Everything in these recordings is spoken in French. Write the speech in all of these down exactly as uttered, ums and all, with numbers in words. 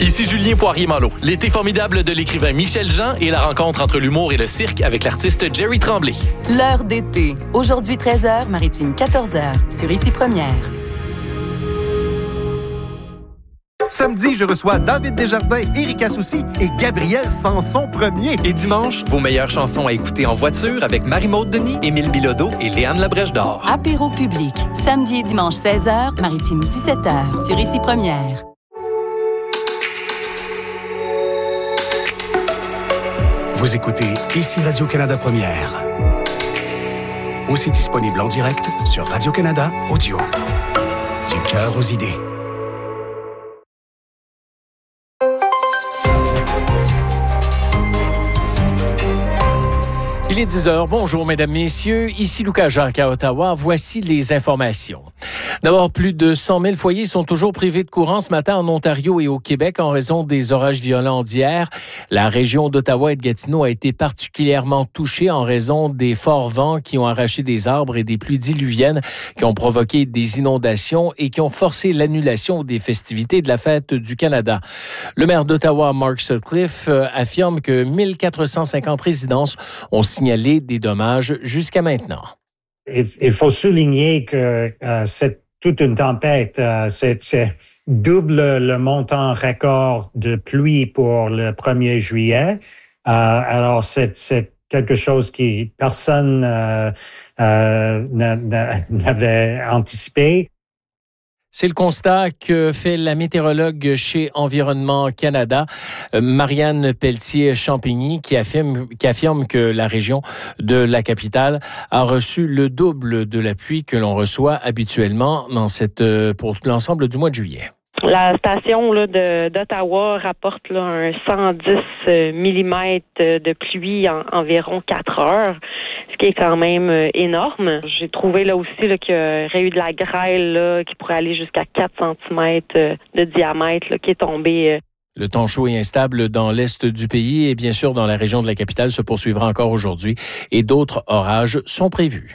Ici Julien Poirier-Malo. L'été formidable de l'écrivain Michel Jean et la rencontre entre l'humour et le cirque avec l'artiste Jerry Tremblay. L'heure d'été. Aujourd'hui treize heures, Maritime quatorze heures, sur Ici Première. Samedi, je reçois David Desjardins, Éric Assouci et Gabriel Sanson premier. Et dimanche, vos meilleures chansons à écouter en voiture avec Marie-Maude Denis, Émile Bilodeau et Léane Labrèche d'Or. Apéro public. Samedi et dimanche seize heures, Maritime dix-sept heures, sur Ici Première. Vous écoutez Ici Radio-Canada Première. Aussi disponible en direct sur Radio-Canada Audio. Du cœur aux idées. Il est dix heures. Bonjour, mesdames, messieurs. Ici Lucas Jacques à Ottawa. Voici les informations. D'abord, plus de cent mille foyers sont toujours privés de courant ce matin en Ontario et au Québec en raison des orages violents d'hier. La région d'Ottawa et de Gatineau a été particulièrement touchée en raison des forts vents qui ont arraché des arbres et des pluies diluviennes qui ont provoqué des inondations et qui ont forcé l'annulation des festivités de la Fête du Canada. Le maire d'Ottawa, Mark Sutcliffe, affirme que mille quatre cent cinquante résidences ont signalé des dommages jusqu'à maintenant. Il, il faut souligner que euh, c'est toute une tempête. Euh, c'est, c'est double le montant record de pluie pour le premier juillet. Euh, alors, c'est, c'est quelque chose qui personne euh, euh, n'avait anticipé. C'est le constat que fait la météorologue chez Environnement Canada, Marianne Pelletier-Champigny, qui affirme, qui affirme que la région de la capitale a reçu le double de la pluie que l'on reçoit habituellement dans cette, pour l'ensemble du mois de juillet. La station là, de, d'Ottawa rapporte là, un cent dix millimètres de pluie en environ quatre heures, ce qui est quand même euh, énorme. J'ai trouvé là aussi là, qu'il y aurait eu de la grêle là, qui pourrait aller jusqu'à quatre centimètres de diamètre là, qui est tombée. Euh. Le temps chaud et instable dans l'est du pays et bien sûr dans la région de la capitale se poursuivra encore aujourd'hui et d'autres orages sont prévus.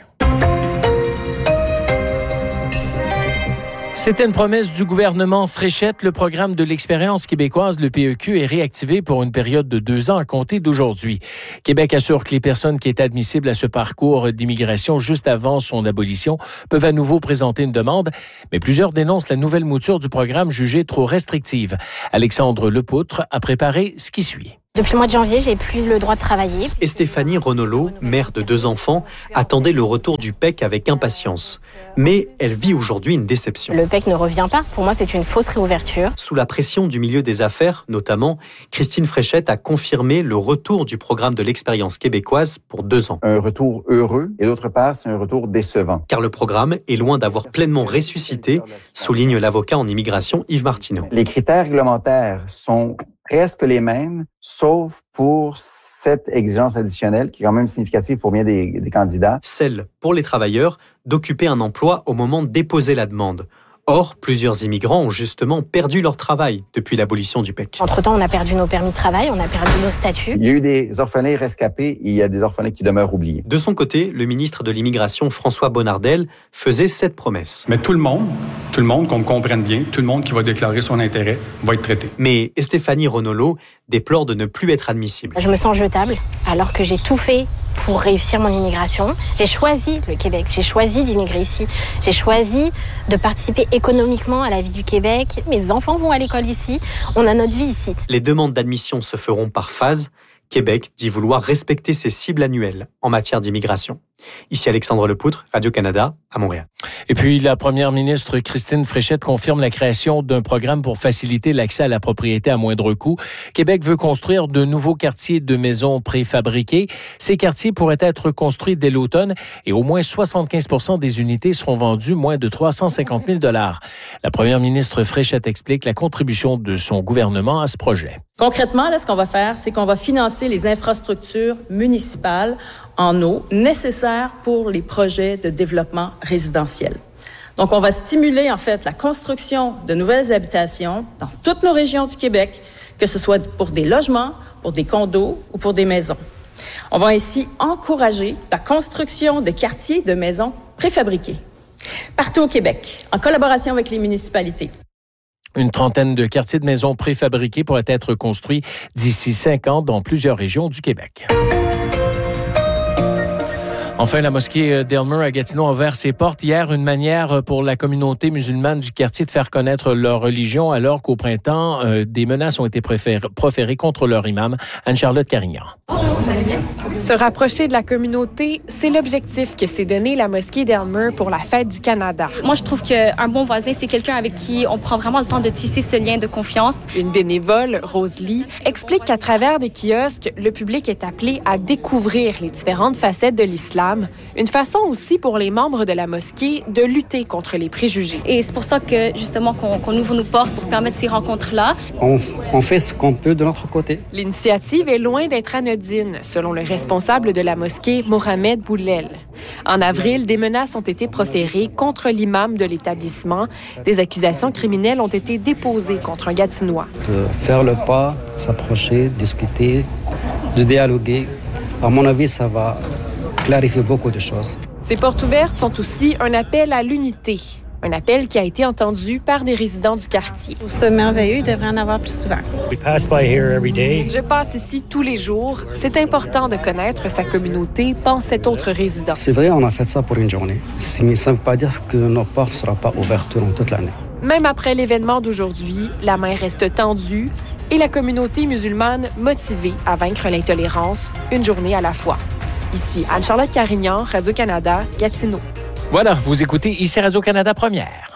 C'était une promesse du gouvernement Fréchette. Le programme de l'expérience québécoise, le P E Q, est réactivé pour une période de deux ans à compter d'aujourd'hui. Québec assure que les personnes qui étaient admissibles à ce parcours d'immigration juste avant son abolition peuvent à nouveau présenter une demande, mais plusieurs dénoncent la nouvelle mouture du programme jugée trop restrictive. Alexandre Lepoutre a préparé ce qui suit. Depuis le mois de janvier, j'ai plus le droit de travailler. Et Stéphanie Ronolo, mère de deux enfants, attendait le retour du P E C avec impatience. Mais elle vit aujourd'hui une déception. Le P E C ne revient pas. Pour moi, c'est une fausse réouverture. Sous la pression du milieu des affaires, notamment, Christine Fréchette a confirmé le retour du programme de l'expérience québécoise pour deux ans. Un retour heureux et d'autre part, c'est un retour décevant. Car le programme est loin d'avoir pleinement ressuscité, souligne l'avocat en immigration Yves Martineau. Les critères réglementaires sont presque les mêmes, sauf pour cette exigence additionnelle qui est quand même significative pour bien des, des candidats. Celle, pour les travailleurs, d'occuper un emploi au moment de déposer la demande. Or, plusieurs immigrants ont justement perdu leur travail depuis l'abolition du P E C. Entre-temps, on a perdu nos permis de travail, on a perdu nos statuts. Il y a eu des orphelins rescapés et il y a des orphelins qui demeurent oubliés. De son côté, le ministre de l'Immigration, François Bonnardel, faisait cette promesse. Mais tout le monde, tout le monde, qu'on me comprenne bien, tout le monde qui va déclarer son intérêt va être traité. Mais Stéphanie Ronolo déplore de ne plus être admissible. Je me sens jetable alors que j'ai tout fait pour réussir mon immigration. J'ai choisi le Québec, j'ai choisi d'immigrer ici, j'ai choisi de participer économiquement à la vie du Québec. Mes enfants vont à l'école ici, on a notre vie ici. Les demandes d'admission se feront par phase. Québec dit vouloir respecter ses cibles annuelles en matière d'immigration. Ici Alexandre Lepoutre, Radio-Canada, à Montréal. Et puis, la première ministre Christine Fréchette confirme la création d'un programme pour faciliter l'accès à la propriété à moindre coût. Québec veut construire de nouveaux quartiers de maisons préfabriquées. Ces quartiers pourraient être construits dès l'automne et au moins soixante-quinze pour cent des unités seront vendues moins de trois cent cinquante mille dollars. La première ministre Fréchette explique la contribution de son gouvernement à ce projet. Concrètement, là, ce qu'on va faire, c'est qu'on va financer les infrastructures municipales en eau nécessaires pour les projets de développement résidentiel. Donc, on va stimuler, en fait, la construction de nouvelles habitations dans toutes nos régions du Québec, que ce soit pour des logements, pour des condos ou pour des maisons. On va ainsi encourager la construction de quartiers de maisons préfabriqués partout au Québec, en collaboration avec les municipalités. Une trentaine de quartiers de maisons préfabriquées pourraient être construits d'ici cinq ans dans plusieurs régions du Québec. Enfin, la mosquée d'Aylmer à Gatineau a ouvert ses portes hier, une manière pour la communauté musulmane du quartier de faire connaître leur religion, alors qu'au printemps, euh, des menaces ont été proférées contre leur imam, Anne-Charlotte Carignan. Bonjour, vous allez bien? Se rapprocher de la communauté, c'est l'objectif que s'est donné la mosquée d'Aylmer pour la Fête du Canada. Moi, je trouve qu'un bon voisin, c'est quelqu'un avec qui on prend vraiment le temps de tisser ce lien de confiance. Une bénévole, Rosalie, explique qu'à travers des kiosques, le public est appelé à découvrir les différentes facettes de l'islam. Une façon aussi pour les membres de la mosquée de lutter contre les préjugés. Et c'est pour ça que, justement, qu'on, qu'on ouvre nos portes pour permettre ces rencontres-là. On, on fait ce qu'on peut de notre côté. L'initiative est loin d'être anodine, selon le responsable de la mosquée, Mohamed Boulel. En avril, des menaces ont été proférées contre l'imam de l'établissement. Des accusations criminelles ont été déposées contre un Gatinois. De faire le pas, s'approcher, discuter, de dialoguer. À mon avis, ça va clarifier beaucoup de choses. Ces portes ouvertes sont aussi un appel à l'unité. Un appel qui a été entendu par des résidents du quartier. C'est merveilleux, il devrait en avoir plus souvent. We pass by here every day. Je passe ici tous les jours. C'est important de connaître sa communauté, pense cet autre résident. C'est vrai, on a fait ça pour une journée. Mais ça ne veut pas dire que nos portes ne seront pas ouvertes durant toute l'année. Même après l'événement d'aujourd'hui, la main reste tendue et la communauté musulmane motivée à vaincre l'intolérance, une journée à la fois. Ici Anne-Charlotte Carignan, Radio-Canada, Gatineau. Voilà, vous écoutez ici Radio-Canada Première.